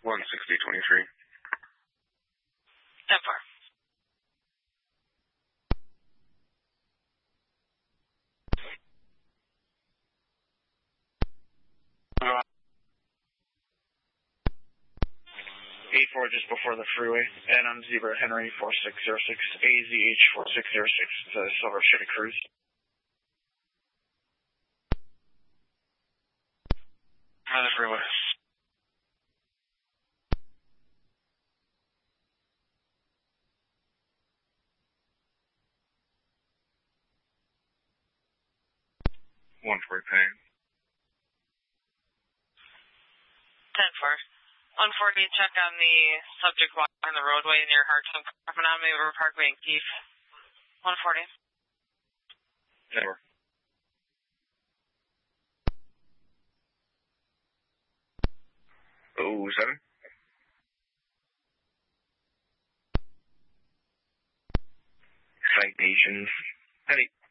16023. 10-4. Four just before the freeway, and on Zebra Henry 4606, AZH 4606, the Silver Chevy Cruise. On the freeway. One for paying. 10-4. 140, check on the subject walking on the roadway near Hartson, Menominee River Parkway and Keith. 140. 10-4. Oh, 7. Citations. Heavy.